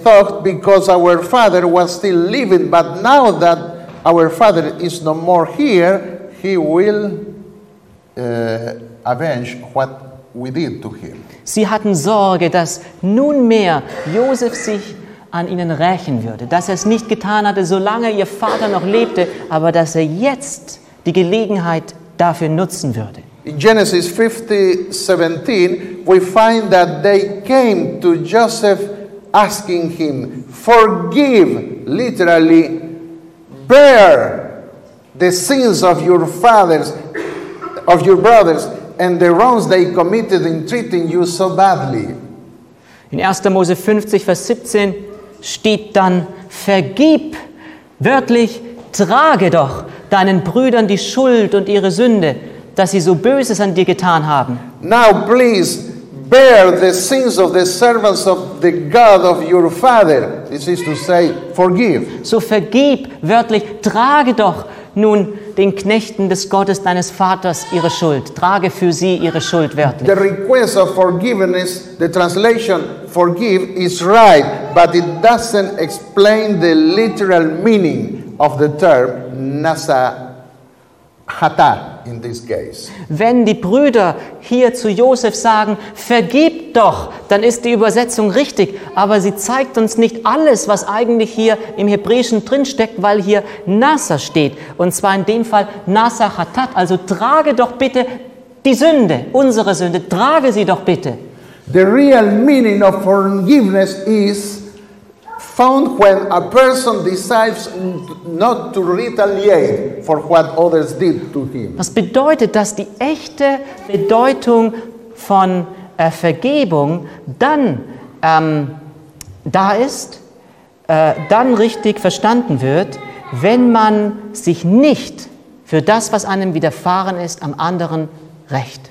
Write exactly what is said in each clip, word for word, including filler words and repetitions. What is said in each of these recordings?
thought because our father was still living, but now that our father is no more here, he will uh, avenge what we did to him. Sie hatten Sorge, dass nunmehr Josef sich an ihnen rächen würde, dass er es nicht getan hatte, solange ihr Vater noch lebte, aber dass er jetzt die Gelegenheit dafür nutzen würde. In Genesis fifty seventeen, we find that they came to Joseph asking him, forgive, literally, bear the sins of your fathers, of your brothers, and the wrongs they committed in treating you so badly. In erster Mose fünfzig, Vers siebzehn steht dann, vergib, wörtlich, trage doch deinen Brüdern die Schuld und ihre Sünde, dass sie so Böses an dir getan haben. Now please bear the sins of the servants of the God of your father. This is to say, forgive. So vergib, wörtlich, trage doch nun den Knechten des Gottes deines Vaters ihre Schuld. Trage für sie ihre Schuld, wörtlich. The request of forgiveness, the translation forgive is right, but it doesn't explain the literal meaning of the term nasahata in this case. Wenn die Brüder hier zu Josef sagen, vergib doch, dann ist die Übersetzung richtig, aber sie zeigt uns nicht alles, was eigentlich hier im Hebräischen drinsteckt, weil hier Nasa steht, und zwar in dem Fall Nasahatat, also trage doch bitte die Sünde, unsere Sünde, trage sie doch bitte. The real meaning of forgiveness is found when a person decides not to retaliate for what others did to him. Das bedeutet, dass die echte Bedeutung von äh, Vergebung dann ähm, da ist, äh, dann richtig verstanden wird, wenn man sich nicht für das, was einem widerfahren ist, am anderen rächt.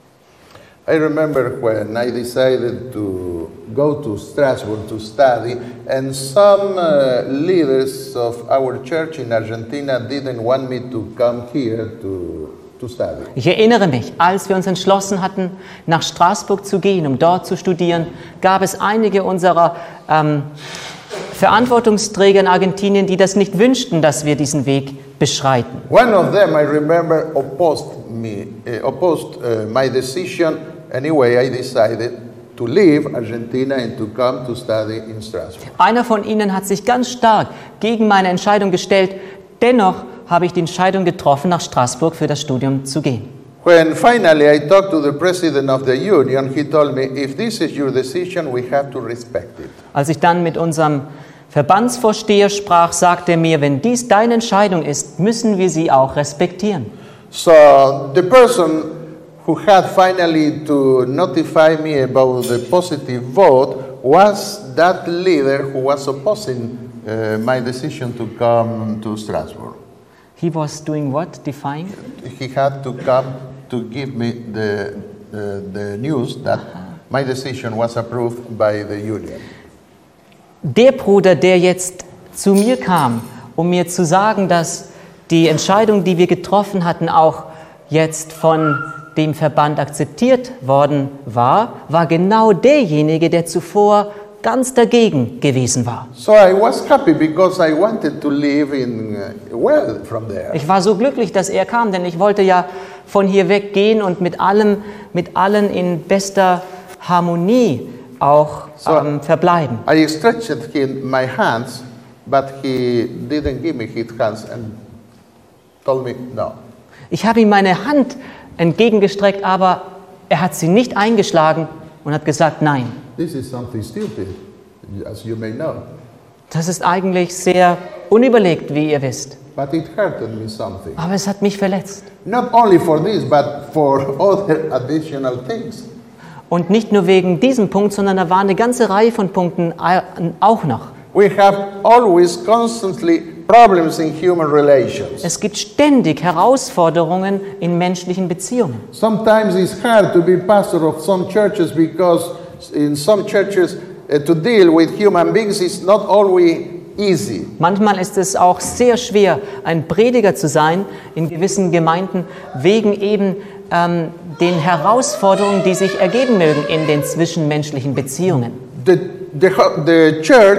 I remember when I decided to go to Strasbourg to study, and some uh, leaders of our church in Argentina didn't want me to come here to, to study. Ich erinnere mich, als wir uns entschlossen hatten, nach Straßburg zu gehen, um dort zu studieren, gab es einige unserer ähm, Verantwortungsträger in Argentinien, die das nicht wünschten, dass wir diesen Weg beschreiten. One of them, I remember, opposed me, uh, opposed uh, my decision. Anyway, I decided to leave Argentina and to come to study in Strasbourg. Einer von ihnen hat sich ganz stark gegen meine Entscheidung gestellt. Dennoch habe ich die Entscheidung getroffen, nach Straßburg für das Studium zu gehen. When finally I talked to the president of the union, he told me, if this is your decision, we have to respect it. Als ich dann mit unserem Verbandsvorsteher sprach, sagte er mir, wenn dies deine Entscheidung ist, müssen wir sie auch respektieren. So the person who had finally to notify me about the positive vote was that leader who was opposing uh, my decision to come to Strasbourg. He was doing what? Defying? He had to come to give me the, uh, the news that my decision was approved by the union. Der Bruder, der jetzt zu mir kam, um mir zu sagen, dass die Entscheidung, die wir getroffen hatten, auch jetzt von dem Verband akzeptiert worden war, war genau derjenige, der zuvor ganz dagegen gewesen war. So I was happy because I wanted to live in uh, well from there. Ich war so glücklich, dass er kam, denn ich wollte ja von hier weggehen und mit allem, mit allen in bester Harmonie auch So, ähm, verbleiben. I stretched him my hands, but he didn't give me his hands and told me no. Ich habe ihm meine Hand entgegengestreckt, aber er hat sie nicht eingeschlagen und hat gesagt, nein. This is something stupid, as you may know. Das ist eigentlich sehr unüberlegt, wie ihr wisst. But it hurted me something. Aber es hat mich verletzt. Not only for this, but for other additional things. Und nicht nur wegen diesem Punkt, sondern da war eine ganze Reihe von Punkten auch noch. We have always constantly problems in human relations. Es gibt ständig Herausforderungen in menschlichen Beziehungen. Sometimes it's hard to be pastor of some churches because in some churches uh, to deal with human beings is not always easy. Manchmal ist es auch sehr schwer, ein Prediger zu sein in gewissen Gemeinden, wegen eben ähm, den Herausforderungen, die sich ergeben mögen in den zwischenmenschlichen Beziehungen. The, the, the church